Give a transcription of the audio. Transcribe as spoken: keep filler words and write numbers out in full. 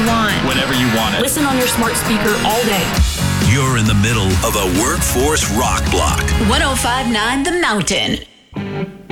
want. Whenever you want it. Listen on your smart speaker all day. You're in the middle of a workforce rock block. one oh five point nine The Mountain.